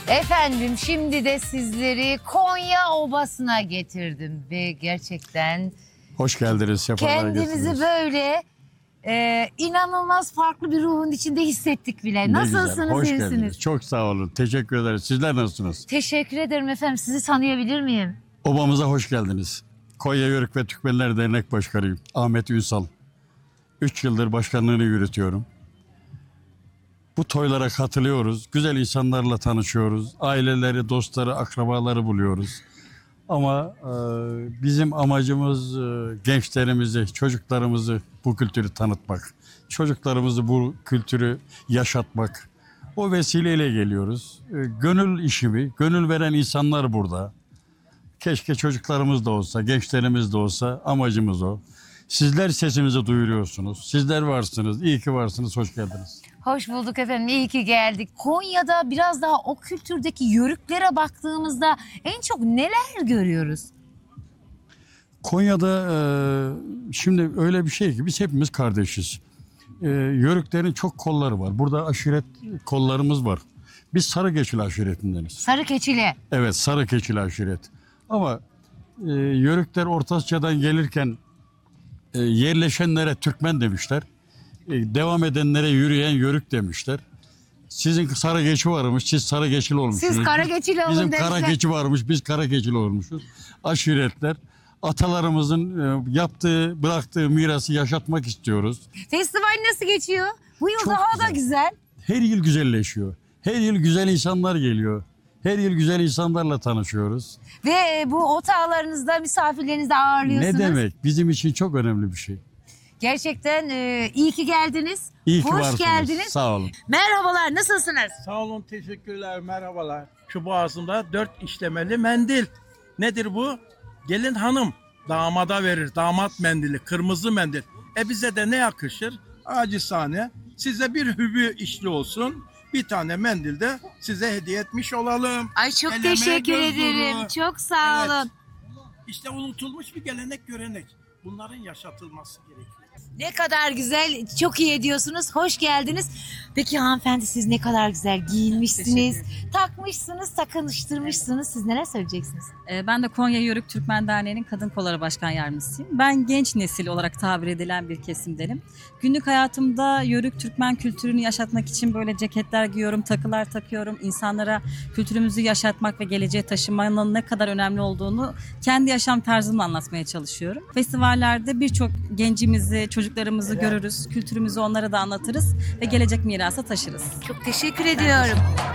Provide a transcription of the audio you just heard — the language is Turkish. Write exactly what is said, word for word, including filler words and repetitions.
Efendim şimdi de sizleri Konya Obası'na getirdim ve gerçekten Hoş geldiniz, sefalar kendimizi getirdiniz. böyle e, inanılmaz farklı bir ruhun içinde hissettik bile. Ne Nasılsınız, güzel, hoş iyisiniz? geldiniz. Çok sağ olun, teşekkür ederiz. Sizler nasılsınız? Teşekkür ederim efendim. Sizi tanıyabilir miyim? Obamıza hoş geldiniz. Konya Yörük ve Türkmenler Dernek Başkanıyım. Ahmet Ünsal. Üç yıldır başkanlığını yürütüyorum. Bu toylara katılıyoruz. Güzel insanlarla tanışıyoruz. Aileleri, dostları, akrabaları buluyoruz. Ama e, bizim amacımız e, gençlerimizi, çocuklarımızı bu kültürü tanıtmak. Çocuklarımızı bu kültürü yaşatmak. O vesileyle geliyoruz. E, gönül işimi, gönül veren insanlar burada. Keşke çocuklarımız da olsa, gençlerimiz de olsa, amacımız o. Sizler sesimizi duyuruyorsunuz. Sizler varsınız. İyi ki varsınız. Hoş geldiniz. Hoş bulduk efendim. İyi ki geldik. Konya'da biraz daha o kültürdeki yörüklere baktığımızda en çok neler görüyoruz? Konya'da e, şimdi öyle bir şey ki biz hepimiz kardeşiz. E, Yörüklerin çok kolları var. Burada aşiret kollarımız var. Biz Sarıgeçili aşiretindeniz. Sarıkeçili. Evet, Sarıgeçili aşiret. Ama e, Yörükler Orta Asya'dan gelirken e, yerleşenlere Türkmen demişler. E, devam edenlere yürüyen Yörük demişler. Sizin Sarıgeçi varmış, siz Sarıgeçili olmuşsunuz. Siz Karageçili olun Bizim demişler. Karageçi varmış, biz Karageçili olmuşuz. Aşiretler, atalarımızın e, yaptığı, bıraktığı mirası yaşatmak istiyoruz. Festival nasıl geçiyor? Bu yıl Çok daha güzel. da güzel. Her yıl güzelleşiyor. Her yıl güzel insanlar geliyor. Her yıl güzel insanlarla tanışıyoruz. Ve bu otağlarınızda misafirlerinizi ağırlıyorsunuz. Ne demek? Bizim için çok önemli bir şey. Gerçekten e, iyi ki geldiniz. İyi ki Hoş varsınız. geldiniz. Sağ olun. Merhabalar, nasılsınız? Sağ olun, teşekkürler, merhabalar. Şu boğazımda dört işlemeli mendil. Nedir bu? Gelin hanım damada verir, damat mendili, kırmızı mendil. E bize de ne yakışır? Acizane size bir hübü işli olsun. Bir tane mendil de size hediye etmiş olalım. Ay çok Eleme teşekkür göz ederim. nuru. Çok sağ Evet. olun. İşte unutulmuş bir gelenek görenek. Bunların yaşatılması gerekiyor. Ne kadar güzel, çok iyi ediyorsunuz. Hoş geldiniz. Peki hanımefendi siz ne kadar güzel giyinmişsiniz, takmışsınız, takınıştırmışsınız. Siz neler söyleyeceksiniz? Ee, Ben de Konya Yörük Türkmen Derneği'nin Kadın Kolları Başkan Yardımcısıyım. Ben genç nesil olarak tabir edilen bir kesimdenim. Günlük hayatımda Yörük Türkmen kültürünü yaşatmak için böyle ceketler giyiyorum, takılar takıyorum. İnsanlara kültürümüzü yaşatmak ve geleceğe taşımanın ne kadar önemli olduğunu kendi yaşam tarzımla anlatmaya çalışıyorum. Festivallerde birçok gencimizi, çocuklarımızı görürüz, kültürümüzü onlara da anlatırız ve gelecek mirasa taşırız. Çok teşekkür ediyorum.